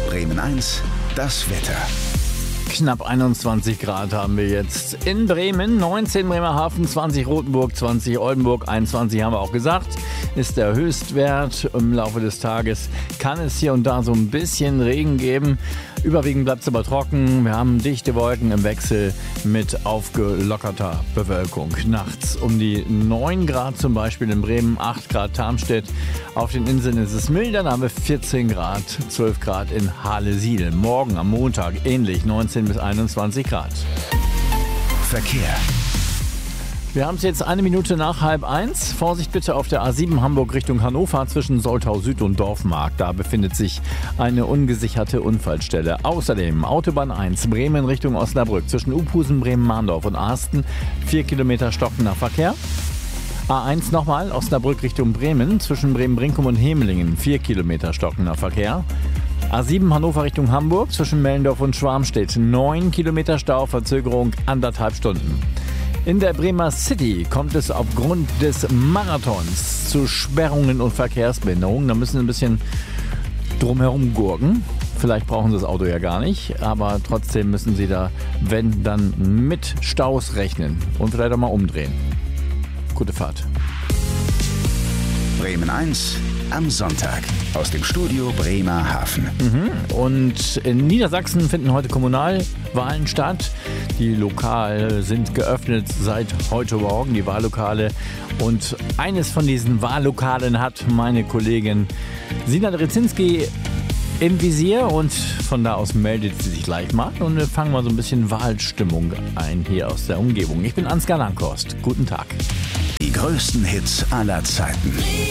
Bremen 1, das Wetter. Knapp 21 Grad haben wir jetzt in Bremen, 19 Bremerhaven, 20 Rothenburg, 20 Oldenburg, 21 haben wir auch gesagt, ist der Höchstwert. Im Laufe des Tages kann es hier und da so ein bisschen Regen geben. Überwiegend bleibt es aber trocken. Wir haben dichte Wolken im Wechsel mit aufgelockerter Bewölkung. Nachts um die 9 Grad zum Beispiel in Bremen, 8 Grad Tarmstedt. Auf den Inseln ist es milder, da haben wir 14 Grad, 12 Grad in Halle-Siedl. Morgen am Montag ähnlich, 19 bis 21 Grad. Verkehr. Wir haben es jetzt 1 Minute nach 12:30. Vorsicht bitte auf der A7 Hamburg Richtung Hannover zwischen Soltau Süd und Dorfmarkt. Da befindet sich eine ungesicherte Unfallstelle. Außerdem Autobahn 1 Bremen Richtung Osnabrück zwischen Uphusen, Bremen-Mahndorf und Arsten. 4 Kilometer stockender Verkehr. A1 nochmal Osnabrück Richtung Bremen zwischen Bremen-Brinkum und Hemelingen. 4 Kilometer stockender Verkehr. A7 Hannover Richtung Hamburg zwischen Mellendorf und Schwarmstedt. 9 Kilometer Stau, Verzögerung 1,5 Stunden. In der Bremer City kommt es aufgrund des Marathons zu Sperrungen und Verkehrsbehinderungen. Da müssen Sie ein bisschen drumherum gurken. Vielleicht brauchen Sie das Auto ja gar nicht, aber trotzdem müssen Sie da, wenn, dann mit Staus rechnen und vielleicht auch mal umdrehen. Gute Fahrt. Bremen 1 am Sonntag aus dem Studio Bremerhaven. Und in Niedersachsen finden heute Kommunalwahlen statt. Die Lokale sind geöffnet seit heute Morgen, die Wahllokale. Und eines von diesen Wahllokalen hat meine Kollegin Sina Drezinski im Visier und von da aus meldet sie sich gleich mal. Und wir fangen mal so ein bisschen Wahlstimmung ein hier aus der Umgebung. Ich bin Ansgar Langhorst. Guten Tag. Die größten Hits aller Zeiten.